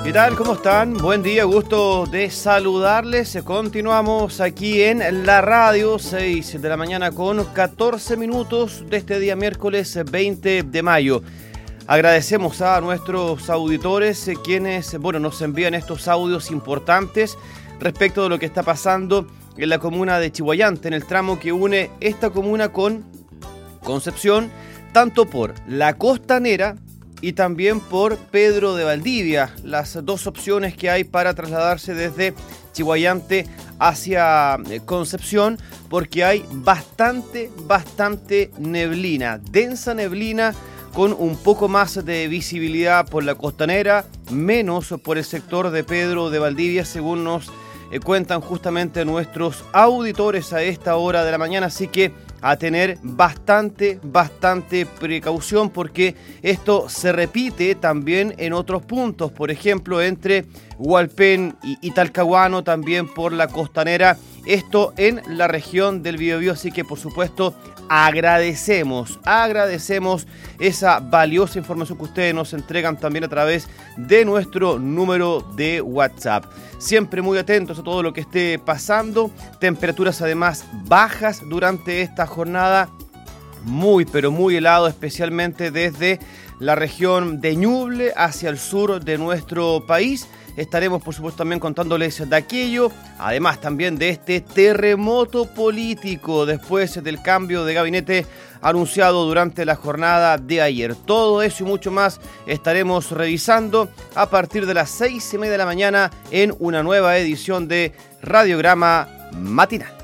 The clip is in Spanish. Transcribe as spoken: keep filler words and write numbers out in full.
¿Qué tal? ¿Cómo están? Buen día, gusto de saludarles. Continuamos aquí en la radio, seis de la mañana con catorce minutos de este día miércoles veinte de mayo. Agradecemos a nuestros auditores eh, quienes, bueno, nos envían estos audios importantes respecto de lo que está pasando en la comuna de Chillhuayante, en el tramo que une esta comuna con Concepción, tanto por la Costanera y también por Pedro de Valdivia, las dos opciones que hay para trasladarse desde Chillhuayante hacia Concepción, porque hay bastante, bastante neblina, densa neblina, con un poco más de visibilidad por la Costanera, menos por el sector de Pedro de Valdivia, según nos eh, cuentan justamente nuestros auditores a esta hora de la mañana, así que a tener bastante, bastante precaución, porque esto se repite también en otros puntos, por ejemplo, entre Hualpén y, y Talcahuano, también por la Costanera, esto en la región del Biobío, así que por supuesto agradecemos, agradecemos esa valiosa información que ustedes nos entregan también a través de nuestro número de WhatsApp. Siempre muy atentos a todo lo que esté pasando, temperaturas además bajas durante esta jornada, muy pero muy helado, especialmente desde la región de Ñuble hacia el sur de nuestro país. Estaremos, por supuesto, también contándoles de aquello, además también de este terremoto político después del cambio de gabinete anunciado durante la jornada de ayer. Todo eso y mucho más estaremos revisando a partir de las seis y media de la mañana en una nueva edición de Radiograma Matinal.